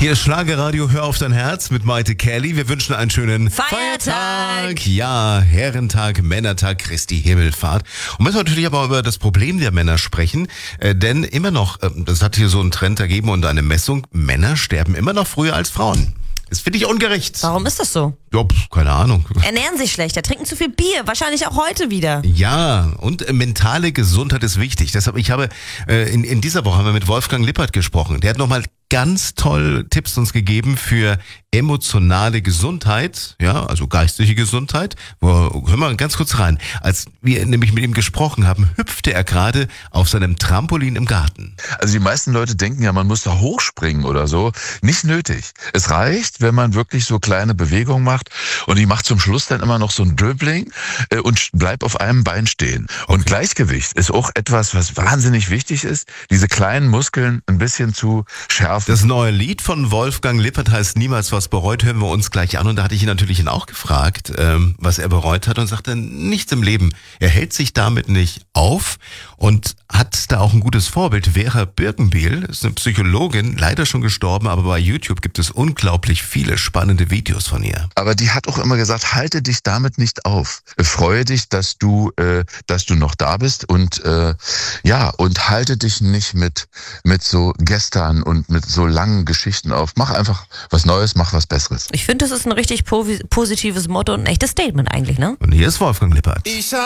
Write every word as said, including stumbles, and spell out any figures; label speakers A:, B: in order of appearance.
A: Hier ist Schlagerradio, hör auf dein Herz mit Maite Kelly. Wir wünschen einen schönen
B: Feiertag.
A: Ja, Herrentag, Männertag, Christi Himmelfahrt. Und müssen wir natürlich aber über das Problem der Männer sprechen. Äh, denn immer noch, äh, das hat hier so einen Trend ergeben und eine Messung, Männer sterben immer noch früher als Frauen. Das finde ich ungerecht.
B: Warum ist das so?
A: Ja, pf, keine Ahnung.
B: Ernähren sich schlechter, trinken zu viel Bier, wahrscheinlich auch heute wieder.
A: Ja, und äh, mentale Gesundheit ist wichtig. Deshalb, ich habe, äh, in, in dieser Woche haben wir mit Wolfgang Lippert gesprochen. Der hat nochmal ganz toll Tipps uns gegeben für emotionale Gesundheit, ja, also geistige Gesundheit. Wo, hör mal ganz kurz rein. Als wir nämlich mit ihm gesprochen haben, hüpfte er gerade auf seinem Trampolin im Garten.
C: Also die meisten Leute denken ja, man muss da hochspringen oder so. Nicht nötig. Es reicht, wenn man wirklich so kleine Bewegungen macht und ich mache zum Schluss dann immer noch so ein Dribbling äh, und bleib auf einem Bein stehen. Und
A: Okay.
C: Gleichgewicht ist auch etwas, was wahnsinnig wichtig ist, diese kleinen Muskeln ein bisschen zu schärfen.
A: Das neue Lied von Wolfgang Lippert heißt Niemals was bereut, hören wir uns gleich an. Und da hatte ich ihn natürlich ihn auch gefragt, ähm, was er bereut hat und sagte, nichts im Leben. Er hält sich damit nicht auf und hat da auch ein gutes Vorbild. Vera Birkenbiel ist eine Psychologin, leider schon gestorben, aber bei YouTube gibt es unglaublich viele spannende Videos von ihr.
C: Aber die hat auch immer gesagt, halte dich damit nicht auf. Freue dich, dass du, äh, dass du noch da bist und äh, ja, und halte dich nicht mit mit so gestern und mit so langen Geschichten auf. Mach einfach was Neues, mach was Besseres.
B: Ich finde, das ist ein richtig po- positives Motto und ein echtes Statement eigentlich, ne?
A: Und hier ist Wolfgang Lippert.
D: Ich